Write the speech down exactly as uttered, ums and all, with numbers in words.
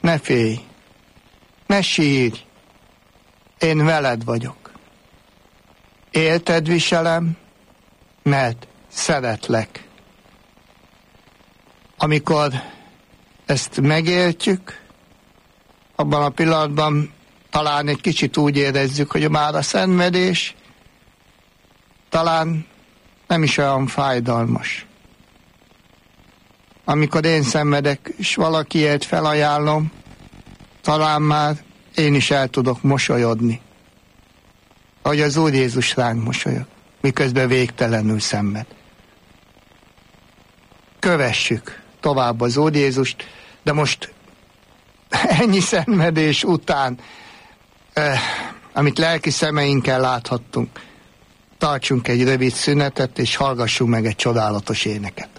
ne félj, ne sírj, én veled vagyok. Élted viselem, mert szeretlek. Amikor ezt megéltjük, abban a pillanatban talán egy kicsit úgy érezzük, hogy már a szenvedés talán nem is olyan fájdalmas. Amikor én szenvedek, és valakiért felajánlom, talán már én is el tudok mosolyodni. Ahogy az Úr Jézus ránk mosolyog, miközben végtelenül szenved. Kövessük tovább az Úr Jézust, de most ennyi szenvedés után, eh, amit lelki szemeinkkel láthattunk, tartsunk egy rövid szünetet, és hallgassunk meg egy csodálatos éneket.